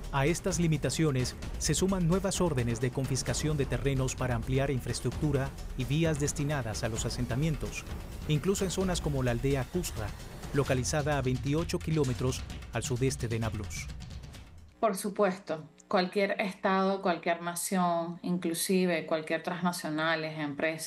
A estas limitaciones se suman nuevas órdenes de confiscación de terrenos para ampliar infraestructura y vías destinadas a los asentamientos, incluso en zonas como la aldea Cusra, localizada a 28 kilómetros al sudeste de Nablus. Por supuesto, cualquier estado, cualquier nación, inclusive cualquier transnacionales, empresas,